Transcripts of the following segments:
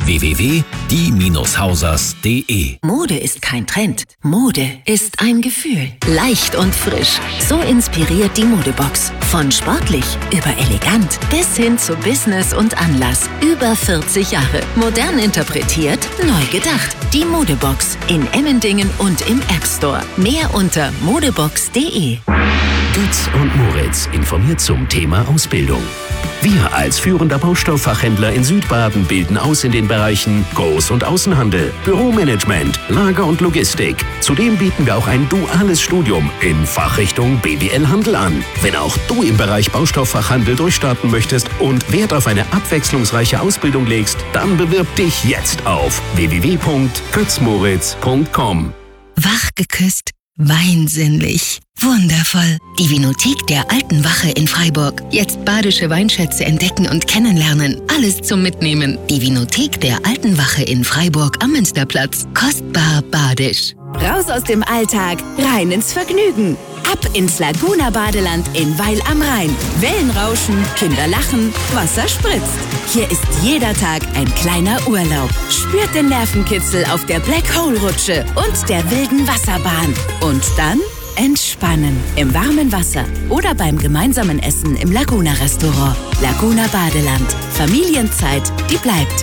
www.die-hausers.de. Mode ist kein Trend. Mode ist ein Gefühl. Leicht und frisch. So inspiriert die Modebox. Von sportlich über elegant bis hin zu Business und Anlass. Über 40 Jahre. Modern interpretiert, neu gedacht. Die Modebox in Emmendingen und im App Store. Mehr unter modebox.de. Götz und Moritz informiert zum Thema Ausbildung. Wir als führender Baustofffachhändler in Südbaden bilden aus in den Bereichen Groß- und Außenhandel, Büromanagement, Lager und Logistik. Zudem bieten wir auch ein duales Studium in Fachrichtung BWL-Handel an. Wenn auch du im Bereich Baustofffachhandel durchstarten möchtest und Wert auf eine abwechslungsreiche Ausbildung legst, dann bewirb dich jetzt auf www.götzmoritz.com. Wach geküsst, weinsinnlich, wundervoll. Die Vinothek der Alten Wache in Freiburg. Jetzt badische Weinschätze entdecken und kennenlernen. Alles zum Mitnehmen. Die Vinothek der Alten Wache in Freiburg am Münsterplatz. Kostbar badisch. Raus aus dem Alltag, rein ins Vergnügen. Ab ins Laguna-Badeland in Weil am Rhein. Wellen rauschen, Kinder lachen, Wasser spritzt. Hier ist jeder Tag ein kleiner Urlaub. Spürt den Nervenkitzel auf der Black Hole-Rutsche und der wilden Wasserbahn. Und dann entspannen im warmen Wasser oder beim gemeinsamen Essen im Laguna-Restaurant. Laguna Badeland. Familienzeit, die bleibt.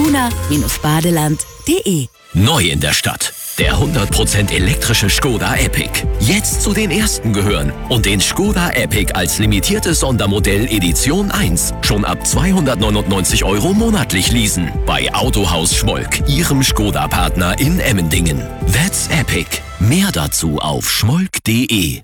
laguna-badeland.de. Neu in der Stadt. Der 100% elektrische Skoda Epic. Jetzt zu den ersten gehören und den Skoda Epic als limitiertes Sondermodell Edition 1 schon ab 299 € monatlich leasen. Bei Autohaus Schmolk, Ihrem Skoda-Partner in Emmendingen. That's Epic. Mehr dazu auf schmolk.de.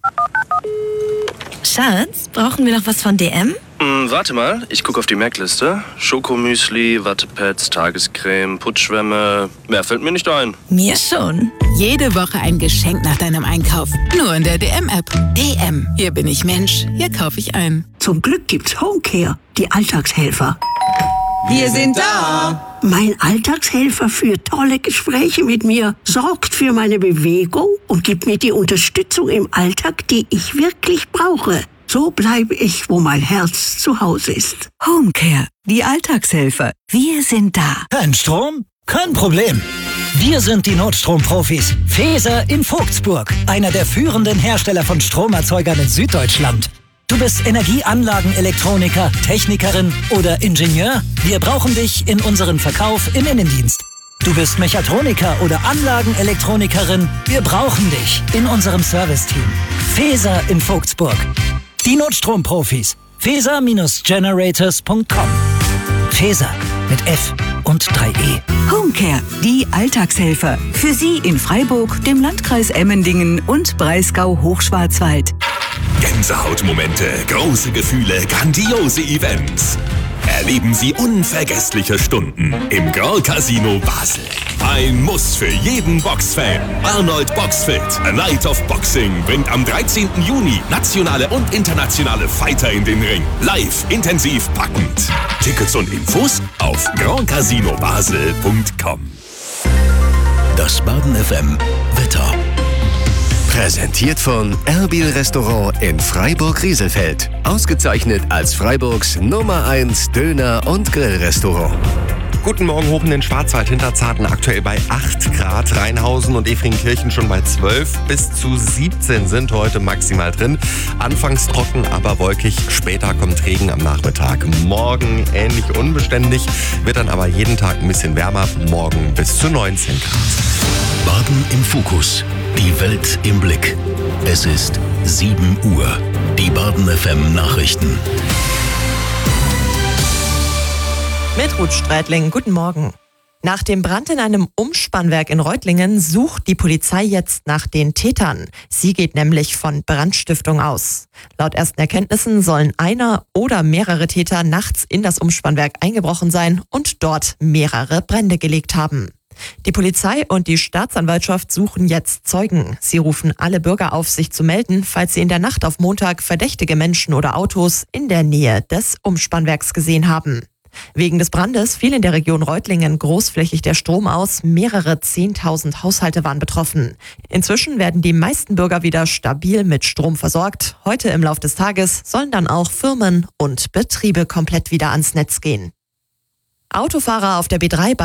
Schatz, brauchen wir noch was von DM? Warte mal, ich gucke auf die Merkliste. Schokomüsli, Wattepads, Tagescreme, Putzschwämme. Mehr fällt mir nicht ein. Mir schon. Jede Woche ein Geschenk nach deinem Einkauf. Nur in der DM-App. DM. Hier bin ich Mensch. Hier kaufe ich ein. Zum Glück gibt's Homecare, die Alltagshelfer. Wir sind da. Mein Alltagshelfer führt tolle Gespräche mit mir, sorgt für meine Bewegung und gibt mir die Unterstützung im Alltag, die ich wirklich brauche. So bleibe ich, wo mein Herz zu Hause ist. Homecare, die Alltagshelfer. Wir sind da. Kein Strom? Kein Problem. Wir sind die Notstromprofis. Feser in Vogtsburg, einer der führenden Hersteller von Stromerzeugern in Süddeutschland. Du bist Energieanlagen-Elektroniker, Technikerin oder Ingenieur? Wir brauchen dich in unserem Verkauf im Innendienst. Du bist Mechatroniker oder Anlagenelektronikerin? Wir brauchen dich in unserem Serviceteam. Feser in Vogtsburg. Die Notstromprofis. Feser-generators.com. Feser mit F und 3E. Homecare, die Alltagshelfer. Für Sie in Freiburg, dem Landkreis Emmendingen und Breisgau-Hochschwarzwald. Gänsehautmomente, große Gefühle, grandiose Events. Erleben Sie unvergessliche Stunden im Grand Casino Basel. Ein Muss für jeden Boxfan. Arnold Boxfit, A Night of Boxing, bringt am 13. Juni nationale und internationale Fighter in den Ring. Live, intensiv, packend. Tickets und Infos auf grandcasinobasel.com. Das Baden FM Wetter. Präsentiert von Erbil Restaurant in Freiburg-Rieselfeld. Ausgezeichnet als Freiburgs Nummer 1 Döner- und Grillrestaurant. Guten Morgen, hoch in den Schwarzwald, Hinterzarten aktuell bei 8 Grad. Rheinhausen und Efringkirchen schon bei 12. Bis zu 17 sind heute maximal drin. Anfangs trocken, aber wolkig. Später kommt Regen am Nachmittag. Morgen ähnlich unbeständig, wird dann aber jeden Tag ein bisschen wärmer. Morgen bis zu 19 Grad. Baden im Fokus. Die Welt im Blick. Es ist 7 Uhr. Die Baden FM Nachrichten. Mit Ruth Streitling, guten Morgen. Nach dem Brand in einem Umspannwerk in Reutlingen sucht die Polizei jetzt nach den Tätern. Sie geht nämlich von Brandstiftung aus. Laut ersten Erkenntnissen sollen einer oder mehrere Täter nachts in das Umspannwerk eingebrochen sein und dort mehrere Brände gelegt haben. Die Polizei und die Staatsanwaltschaft suchen jetzt Zeugen. Sie rufen alle Bürger auf, sich zu melden, falls sie in der Nacht auf Montag verdächtige Menschen oder Autos in der Nähe des Umspannwerks gesehen haben. Wegen des Brandes fiel in der Region Reutlingen großflächig der Strom aus. Mehrere 10.000 Haushalte waren betroffen. Inzwischen werden die meisten Bürger wieder stabil mit Strom versorgt. Heute im Lauf des Tages sollen dann auch Firmen und Betriebe komplett wieder ans Netz gehen. Autofahrer auf der B3